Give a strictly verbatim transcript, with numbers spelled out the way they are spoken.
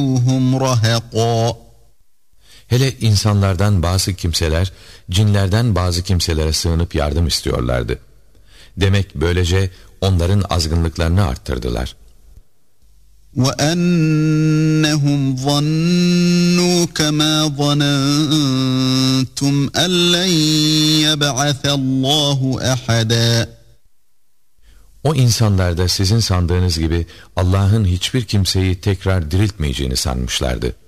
رَهَقًا. Hele insanlardan bazı kimseler, cinlerden bazı kimselere sığınıp yardım istiyorlardı. Demek böylece onların azgınlıklarını arttırdılar. وَأَنَّهُمْ ظَنُّوا كَمَا ظَنَنْتُمْ أَنْ لَنْ يَبْعَثَ اللّٰهُ أَحَدًا. O insanlar da sizin sandığınız gibi Allah'ın hiçbir kimseyi tekrar diriltmeyeceğini sanmışlardı.